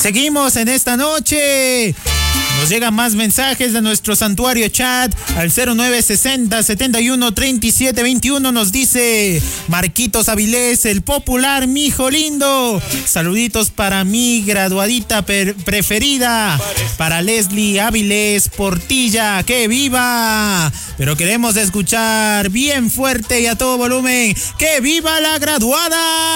seguimos en esta noche. Nos llegan más mensajes de nuestro santuario chat al 0960 71 37 21. Nos dice Marquitos Avilés, el popular mijo lindo. Saluditos para mi graduadita preferida, para Leslie Avilés Portilla, ¡que viva! Pero queremos escuchar bien fuerte y a todo volumen, ¡que viva la graduada!